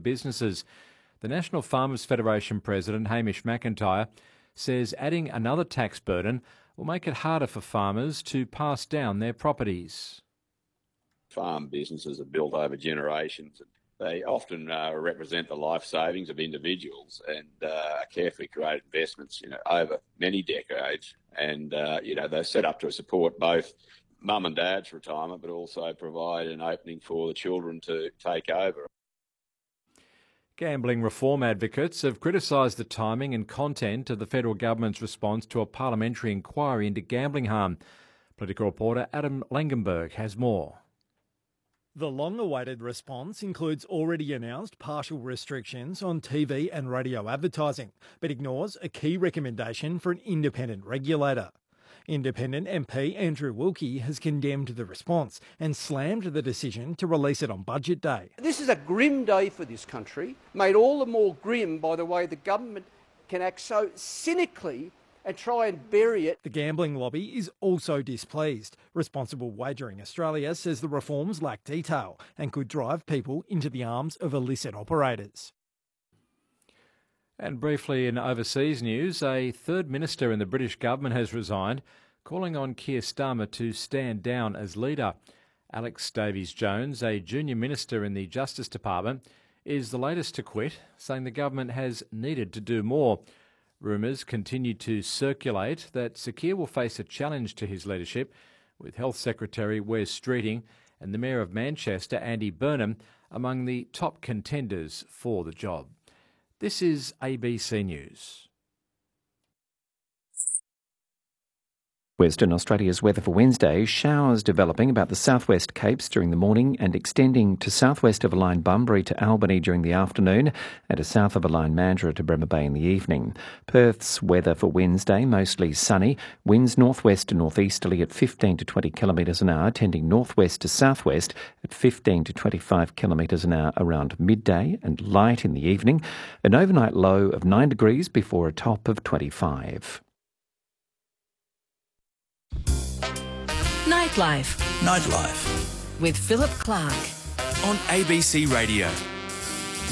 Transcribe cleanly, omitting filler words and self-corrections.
businesses. The National Farmers Federation President, Hamish McIntyre, says adding another tax burden will make it harder for farmers to pass down their properties. Farm businesses are built over generations. They often represent the life savings of individuals and are carefully created investments, over many decades. And, they're set up to support both mum and dad's retirement, but also provide an opening for the children to take over. Gambling reform advocates have criticised the timing and content of the federal government's response to a parliamentary inquiry into gambling harm. Political reporter Adam Langenberg has more. The long-awaited response includes already announced partial restrictions on TV and radio advertising, but ignores a key recommendation for an independent regulator. Independent MP Andrew Wilkie has condemned the response and slammed the decision to release it on Budget Day. This is a grim day for this country, made all the more grim by the way the government can act so cynically and try and bury it. The gambling lobby is also displeased. Responsible Wagering Australia says the reforms lack detail and could drive people into the arms of illicit operators. And briefly in overseas news, a third minister in the British government has resigned, calling on Keir Starmer to stand down as leader. Alex Davies-Jones, a junior minister in the Justice Department, is the latest to quit, saying the government has needed to do more. Rumours continue to circulate that Sir Keir will face a challenge to his leadership, with Health Secretary Wes Streeting and the Mayor of Manchester, Andy Burnham, among the top contenders for the job. This is ABC News. Western Australia's weather for Wednesday, showers developing about the southwest Capes during the morning and extending to southwest of a line Bunbury to Albany during the afternoon and to south of a line Mandurah to Bremer Bay in the evening. Perth's weather for Wednesday, mostly sunny, winds northwest to northeasterly at 15 to 20 kilometres an hour, tending northwest to southwest at 15 to 25 kilometres an hour around midday and light in the evening. An overnight low of 9 degrees before a top of 25. Nightlife. Nightlife. With Philip Clark. On ABC Radio.